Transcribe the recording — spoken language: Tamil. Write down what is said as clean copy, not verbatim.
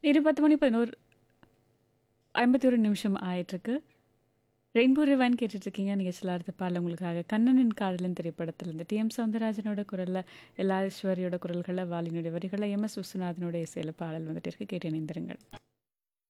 இது 10 மணி 51 நிமிஷம் ஆயிட்டிருக்கு. ரெயின்போ ரிவைன் கேட்டுட்ருக்கீங்க. நிகழ்ச்சியில் அடுத்த பாடல் உங்களுக்காக கண்ணனின் காதலன் திரைப்படத்திலிருந்து டி.எம். சௌந்தரராஜனோட குரலில், எல்லா ஈஸ்வரியோட குரல்களில், வாலினுடைய வரிகளில், எம்.எஸ். விஸ்வநாதனோட இசையில் பாடல் வந்துட்டு இருக்கு. கேட்டு இணைந்திருங்கள்.